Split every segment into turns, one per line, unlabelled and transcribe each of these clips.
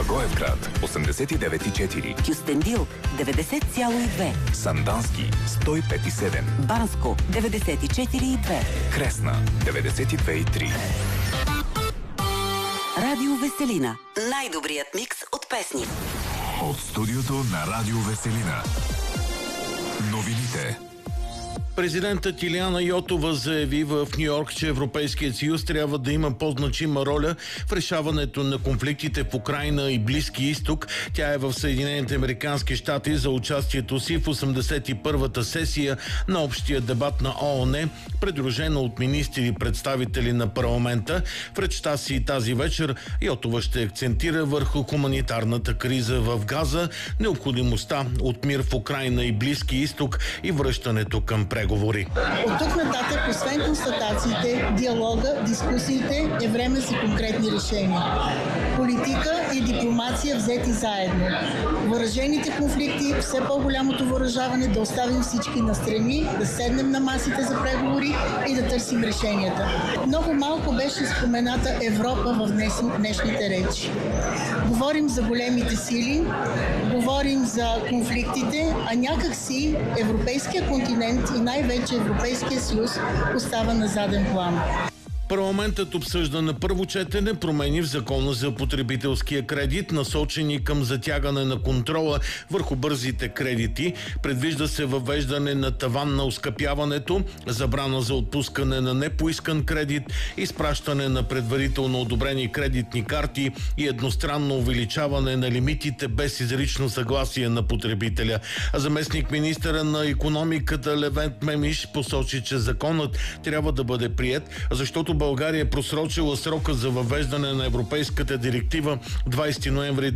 Благоевград 89,4,
Кюстендил 90,2,
Сандански 105,7,
Банско 94,2,
Кресна 92,3.
Радио Веселина. Най-добрият микс от песни.
От студиото на Радио Веселина. Новините.
Президентът Илияна Йотова заяви в Ню-Йорк, че Европейският съюз трябва да има по-значима роля в решаването на конфликтите в Украйна и Близки изток. Тя е в Съединените американски щати за участието си в 81-та сесия на общия дебат на ООН, придружена от министри и представители на парламента. В речта си тази вечер Йотова ще акцентира върху хуманитарната криза в Газа, необходимостта от мир в Украйна и Близки изток и връщането към преговори.
От тук нататък, освен констатациите, диалога, дискусиите, е време за конкретни решения. Политика и дипломация взети заедно. Въоръжените конфликти, все по-голямото въоръжаване да оставим всички настрани, да седнем на масите за преговори и да търсим решенията. Много малко беше спомената Европа в днешните речи. Говорим за големите сили, говорим за конфликтите, а някак си европейския континент и най-вече Европейския съюз остава на заден план.
Парламентът обсъжда на първо четене промени в Закона за потребителския кредит, насочени към затягане на контрола върху бързите кредити. Предвижда се въвеждане на таван на оскъпяването, забрана за отпускане на непоискан кредит, изпращане на предварително одобрени кредитни карти и едностранно увеличаване на лимитите без изрично съгласие на потребителя. А заместник-министъра на икономиката Левент Мемиш посочи, че законът трябва да бъде приет, защото България е просрочила срока за въвеждане на Европейската директива 20 ноември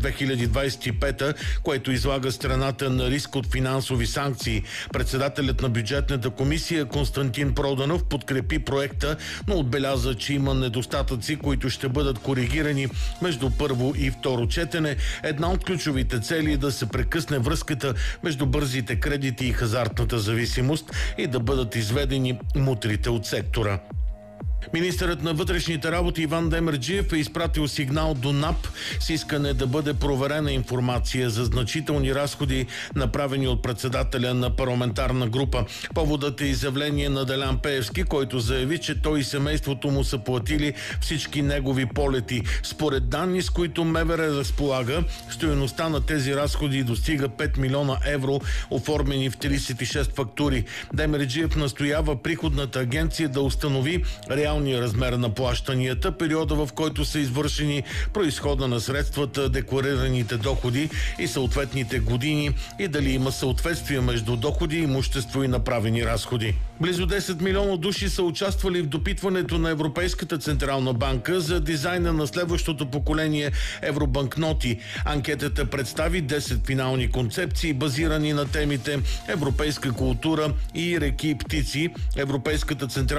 2025, което излага страната на риск от финансови санкции. Председателят на бюджетната комисия Константин Проданов подкрепи проекта, но отбеляза, че има недостатъци, които ще бъдат коригирани между първо и второ четене. Една от ключовите цели е да се прекъсне връзката между бързите кредити и хазартната зависимост и да бъдат изведени мутрите от сектора. Министърът на вътрешните работи Иван Демерджиев е изпратил сигнал до НАП с искане да бъде проверена информация за значителни разходи, направени от председателя на парламентарна група. Поводът е изявление на Делян Пеевски, който заяви, че той и семейството му са платили всички негови полети. Според данни, с които МВР разполага, стойността на тези разходи достига 5 милиона евро, оформени в 36 фактури. Демерджиев настоява приходната агенция да установи реалния размер на плащанията, периода в който са извършени, произхода на средствата, декларираните доходи и съответните години и дали има съответствие между доходи, имущество и направени разходи. Близо 10 милиона души са участвали в допитването на Европейската централна банка за дизайна на следващото поколение евробанкноти. Анкетата представи 10 финални концепции, базирани на темите европейска култура и реки и птици. Европейската централна